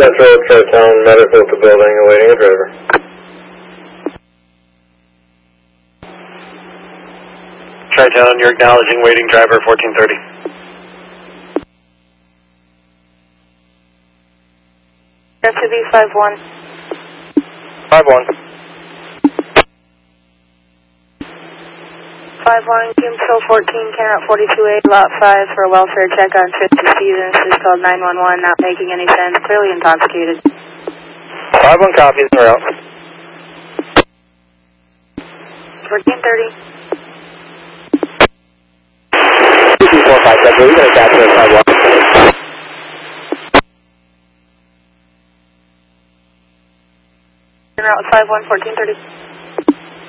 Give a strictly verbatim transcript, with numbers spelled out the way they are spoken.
Central, Tri-Town, medical at the building, awaiting a driver. Tri-Town, you're acknowledging waiting driver fourteen thirty. S U V five one. five one. five one, Gimsel fourteen, Canada forty-two A, lot five for a welfare check on fifty Stevens, just called nine one one, not making any sense, clearly intoxicated. five one copies en route. fourteen thirty. two four five seven, we're going to catch it five one. En route five one, fourteen thirty.